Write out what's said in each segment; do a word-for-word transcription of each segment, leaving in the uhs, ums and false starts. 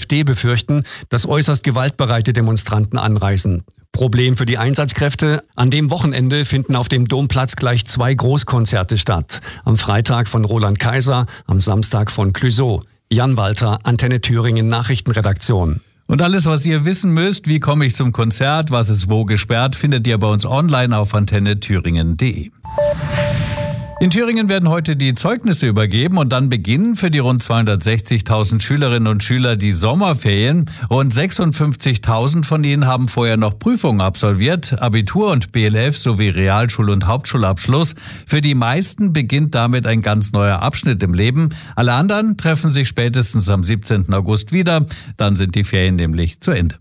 AfD befürchten, dass äußerst gewaltbereite Demonstranten anreisen. Problem für die Einsatzkräfte: An dem Wochenende finden auf dem Domplatz gleich zwei Großkonzerte statt. Am Freitag von Roland Kaiser, am Samstag von Clouseau. Jan Walter, Antenne Thüringen Nachrichtenredaktion. Und alles, was ihr wissen müsst, wie komme ich zum Konzert, was ist wo gesperrt, findet ihr bei uns online auf antenne thüringen punkt de. In Thüringen werden heute die Zeugnisse übergeben und dann beginnen für die rund zweihundertsechzigtausend Schülerinnen und Schüler die Sommerferien. Rund sechsundfünfzigtausend von ihnen haben vorher noch Prüfungen absolviert, Abitur und B L F sowie Realschul- und Hauptschulabschluss. Für die meisten beginnt damit ein ganz neuer Abschnitt im Leben. Alle anderen treffen sich spätestens am siebzehnten August wieder. Dann sind die Ferien nämlich zu Ende.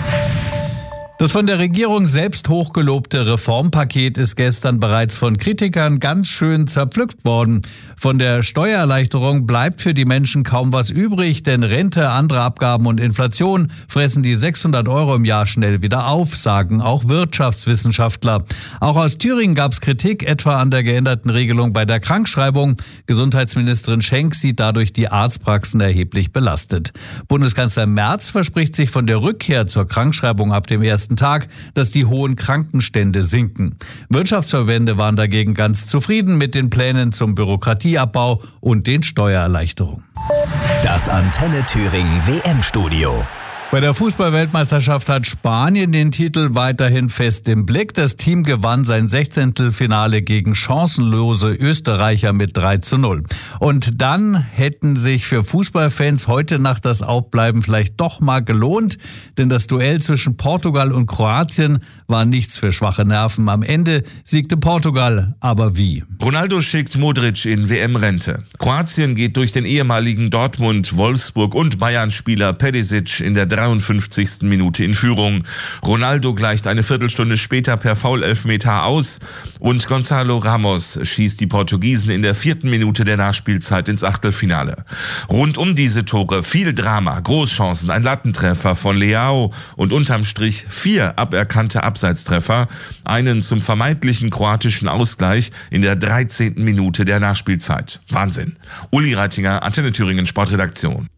Das von der Regierung selbst hochgelobte Reformpaket ist gestern bereits von Kritikern ganz schön zerpflückt worden. Von der Steuererleichterung bleibt für die Menschen kaum was übrig, denn Rente, andere Abgaben und Inflation fressen die sechshundert Euro im Jahr schnell wieder auf, sagen auch Wirtschaftswissenschaftler. Auch aus Thüringen gab es Kritik, etwa an der geänderten Regelung bei der Krankschreibung. Gesundheitsministerin Schenk sieht dadurch die Arztpraxen erheblich belastet. Bundeskanzler Merz verspricht sich von der Rückkehr zur Krankschreibung ab dem ersten Tag, dass die hohen Krankenstände sinken. Wirtschaftsverbände waren dagegen ganz zufrieden mit den Plänen zum Bürokratieabbau und den Steuererleichterungen. Das Antenne Thüringen W M-Studio. Bei der Fußball-Weltmeisterschaft hat Spanien den Titel weiterhin fest im Blick. Das Team gewann sein Sechzehntelfinale gegen chancenlose Österreicher mit drei zu null. Und dann hätten sich für Fußballfans heute Nacht das Aufbleiben vielleicht doch mal gelohnt, denn das Duell zwischen Portugal und Kroatien war nichts für schwache Nerven. Am Ende siegte Portugal, aber wie? Ronaldo schickt Modric in W M-Rente. Kroatien geht durch den ehemaligen Dortmund, Wolfsburg und Bayern-Spieler Perisic in der dreiundfünfzigsten Minute in Führung. Ronaldo gleicht eine Viertelstunde später per Foul-Elfmeter aus und Gonzalo Ramos schießt die Portugiesen in der vierten Minute der Nachspielzeit ins Achtelfinale. Rund um diese Tore viel Drama, Großchancen, ein Lattentreffer von Leao und unterm Strich vier aberkannte Abseitstreffer, einen zum vermeintlichen kroatischen Ausgleich in der dreizehnten Minute der Nachspielzeit. Wahnsinn. Uli Reitinger, Antenne Thüringen Sportredaktion.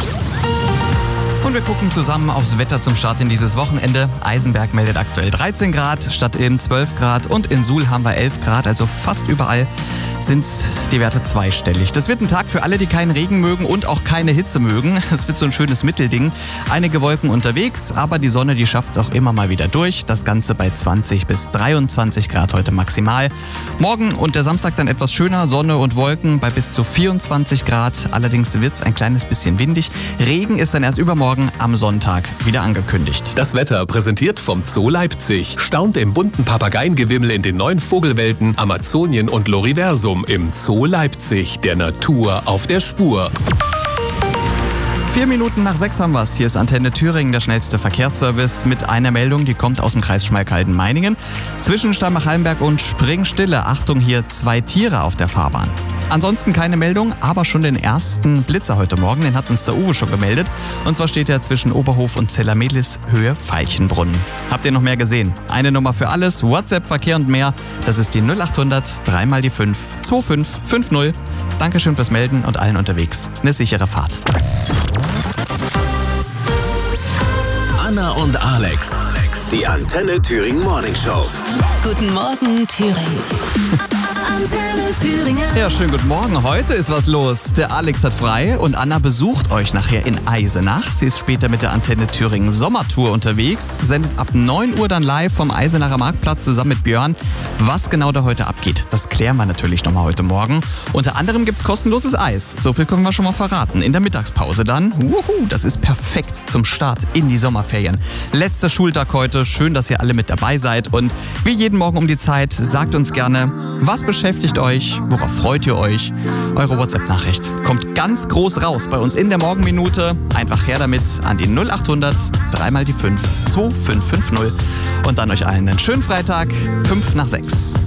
Und wir gucken zusammen aufs Wetter zum Start in dieses Wochenende. Eisenberg meldet aktuell dreizehn Grad, Stadtilm zwölf Grad und in Suhl haben wir elf Grad, also fast überall sind die Werte zweistellig. Das wird ein Tag für alle, die keinen Regen mögen und auch keine Hitze mögen. Es wird so ein schönes Mittelding. Einige Wolken unterwegs, aber die Sonne, die schafft es auch immer mal wieder durch. Das Ganze bei zwanzig bis dreiundzwanzig Grad heute maximal. Morgen und der Samstag dann etwas schöner, Sonne und Wolken bei bis zu vierundzwanzig Grad. Allerdings wird es ein kleines bisschen windig. Regen ist dann erst übermorgen am Sonntag wieder angekündigt. Das Wetter präsentiert vom Zoo Leipzig. Staunt im bunten Papageiengewimmel in den neuen Vogelwelten Amazonien und Loriversum im Zoo Leipzig. Der Natur auf der Spur. Vier Minuten nach sechs haben wir es. Hier ist Antenne Thüringen, der schnellste Verkehrsservice mit einer Meldung, die kommt aus dem Kreis Schmalkalden-Meiningen. Zwischen Steinbach-Hallenberg und Springstille. Achtung, hier zwei Tiere auf der Fahrbahn. Ansonsten keine Meldung, aber schon den ersten Blitzer heute Morgen, den hat uns der Uwe schon gemeldet. Und zwar steht er zwischen Oberhof und Zellermedlis, Höhe Veilchenbrunn. Habt ihr noch mehr gesehen? Eine Nummer für alles, WhatsApp, Verkehr und mehr. Das ist die null achthundert, drei mal die fünf, zwei fünf fünf null. Dankeschön fürs Melden und allen unterwegs eine sichere Fahrt. Anna und Alex, die Antenne Thüringen Morning Show. Guten Morgen, Thüringen. Antenne Thüringen. Ja, schönen guten Morgen. Heute ist was los. Der Alex hat frei und Anna besucht euch nachher in Eisenach. Sie ist später mit der Antenne Thüringen Sommertour unterwegs, sendet ab neun Uhr dann live vom Eisenacher Marktplatz zusammen mit Björn. Was genau da heute abgeht, das klären wir natürlich nochmal heute Morgen. Unter anderem gibt's kostenloses Eis. So viel können wir schon mal verraten. In der Mittagspause dann. Wuhu, das ist perfekt zum Start in die Sommerferien. Letzter Schultag heute. Schön, dass ihr alle mit dabei seid. Und wie jeden Morgen um die Zeit, sagt uns gerne, was beschäftigt euch? Worauf freut ihr euch? Eure WhatsApp-Nachricht kommt ganz groß raus bei uns in der Morgenminute. Einfach her damit an die null achthundert, drei mal die fünf, zwei fünf fünf null. Und dann euch allen einen schönen Freitag, fünf nach sechs.